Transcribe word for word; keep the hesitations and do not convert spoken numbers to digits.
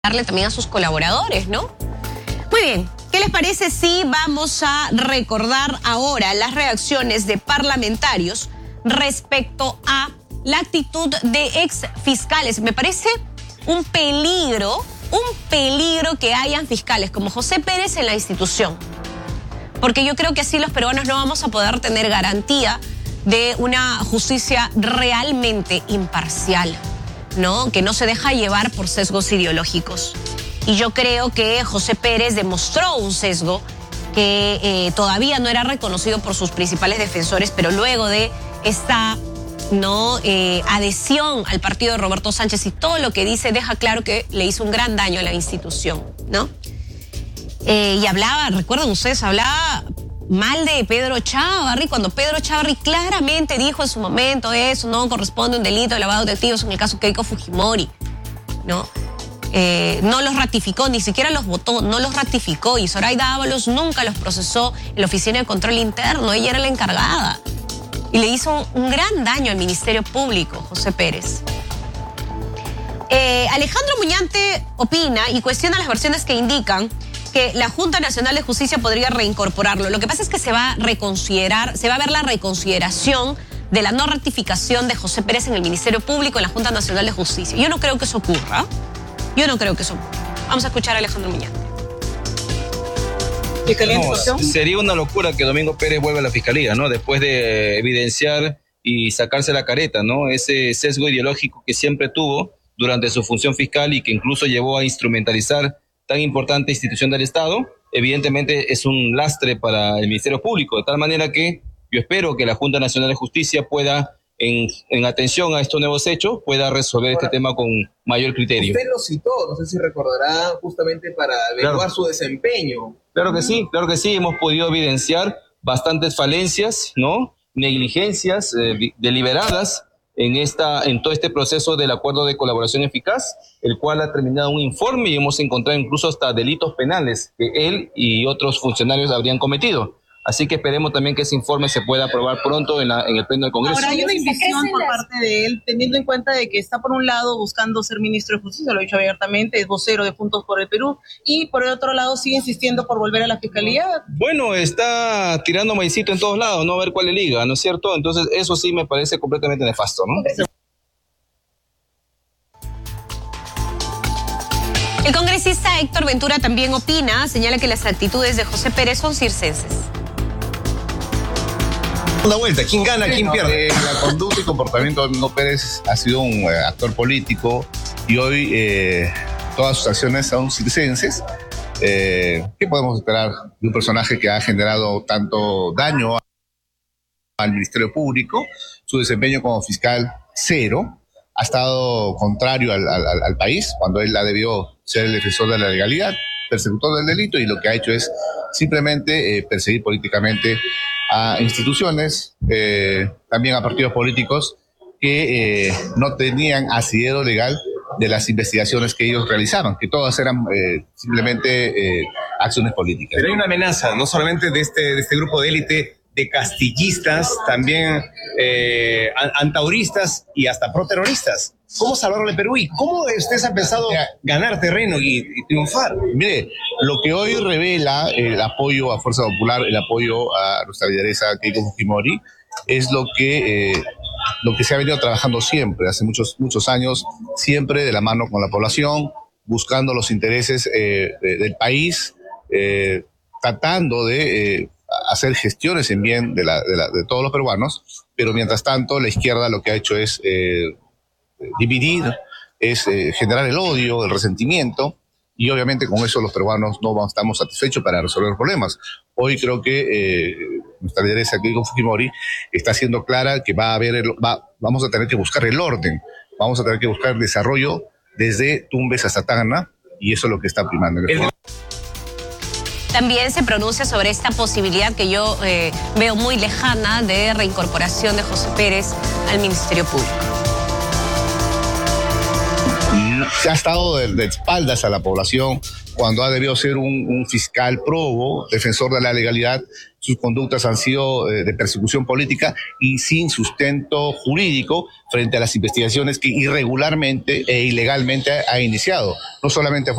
darle también a sus colaboradores, ¿no? Muy bien, ¿qué les parece si vamos a recordar ahora las reacciones de parlamentarios respecto a la actitud de ex fiscales? Me parece un peligro, un peligro que hayan fiscales como José Pérez en la institución, porque yo creo que así los peruanos no vamos a poder tener garantía de una justicia realmente imparcial, ¿no? Que no se deja llevar por sesgos ideológicos. Y yo creo que José Pérez demostró un sesgo que eh, todavía no era reconocido por sus principales defensores, pero luego de esta no eh, adhesión al partido de Roberto Sánchez y todo lo que dice deja claro que le hizo un gran daño a la institución, ¿no? Eh, y hablaba, recuerdan ustedes, hablaba mal de Pedro Chávarri, cuando Pedro Chávarri claramente dijo en su momento eso no corresponde a un delito de lavado de activos en el caso Keiko Fujimori, ¿no? Eh, no los ratificó, ni siquiera los votó, no los ratificó, y Zoraida Ábalos nunca los procesó en la Oficina de Control Interno, ella era la encargada. Y le hizo un gran daño al Ministerio Público, José Pérez. Eh, Alejandro Muñante opina y cuestiona las versiones que indican que la Junta Nacional de Justicia podría reincorporarlo. Lo que pasa es que se va a reconsiderar, se va a ver la reconsideración de la no ratificación de José Pérez en el Ministerio Público en la Junta Nacional de Justicia. Yo no creo que eso ocurra. Yo no creo que eso ocurra. Vamos a escuchar a Alejandro Muñante. No, sería una locura que Domingo Pérez vuelva a la fiscalía, ¿no? Después de evidenciar y sacarse la careta, ¿no? Ese sesgo ideológico que siempre tuvo durante su función fiscal y que incluso llevó a instrumentalizar tan importante institución del Estado, evidentemente es un lastre para el Ministerio Público, de tal manera que yo espero que la Junta Nacional de Justicia pueda, en, en atención a estos nuevos hechos, pueda resolver Ahora, este tema con mayor criterio. Usted lo citó, no sé si recordará, justamente para averiguar claro. su desempeño. Claro que sí, claro que sí, hemos podido evidenciar bastantes falencias, ¿no? Negligencias eh, deliberadas en, esta, en todo este proceso del acuerdo de colaboración eficaz, el cual ha terminado un informe y hemos encontrado incluso hasta delitos penales que él y otros funcionarios habrían cometido. Así que esperemos también que ese informe se pueda aprobar pronto en, la, en el Pleno del Congreso. Ahora, hay una invitación por parte de él, teniendo en cuenta de que está por un lado buscando ser ministro de Justicia, lo ha dicho abiertamente, es vocero de Juntos por el Perú, y por el otro lado sigue insistiendo por volver a la fiscalía. Bueno, está tirando maicito en todos lados, no a ver cuál le liga, ¿no es cierto? Entonces eso sí me parece completamente nefasto, ¿no? El congresista Héctor Ventura también opina, señala que las actitudes de José Pérez son circenses. Una vuelta, ¿quién gana, quién pierde? Eh, la conducta y comportamiento de Domingo Pérez ha sido un eh, actor político y hoy eh, todas sus acciones son circenses. Eh, ¿Qué podemos esperar de un personaje que ha generado tanto daño al Ministerio Público? Su desempeño como fiscal, cero. Ha estado contrario al, al, al país cuando él ha debido ser el defensor de la legalidad, persecutor del delito, y lo que ha hecho es simplemente eh, perseguir políticamente a instituciones, eh, también a partidos políticos que eh, no tenían asidero legal de las investigaciones que ellos realizaban, que todas eran eh, simplemente eh, acciones políticas. Pero hay una amenaza, no solamente de este, de este grupo de élite, de castillistas, también eh, antauristas y hasta proterroristas. ¿Cómo salvaron el Perú? ¿Y cómo ustedes han pensado ganar terreno y, y triunfar? Mire, lo que hoy revela el apoyo a Fuerza Popular, el apoyo a nuestra lideresa Keiko Fujimori, es lo que, eh, lo que se ha venido trabajando siempre, hace muchos, muchos años, siempre de la mano con la población, buscando los intereses eh, de, del país, eh, tratando de eh, hacer gestiones en bien de, la, de, la, de todos los peruanos, pero mientras tanto la izquierda lo que ha hecho es eh, dividir, es eh, generar el odio, el resentimiento, y obviamente con eso los peruanos no estamos satisfechos para resolver problemas. Hoy creo que eh, nuestra lideresa Keiko Fujimori está siendo clara que va a haber, el, va, vamos a tener que buscar el orden, vamos a tener que buscar desarrollo desde Tumbes hasta Tacna, y eso es lo que está primando. El... También se pronuncia sobre esta posibilidad que yo eh, veo muy lejana de reincorporación de José Pérez al Ministerio Público. Se ha estado de, de espaldas a la población cuando ha debido ser un, un fiscal probo, defensor de la legalidad, sus conductas han sido eh, de persecución política y sin sustento jurídico frente a las investigaciones que irregularmente e ilegalmente ha iniciado. No solamente